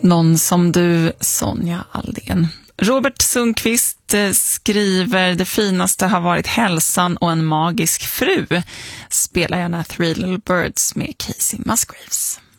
Någon som du, Sonja Aldén. Robert Sundqvist skriver: det finaste har varit hälsan och en magisk fru. Spelar gärna Three Little Birds med Casey Musgraves.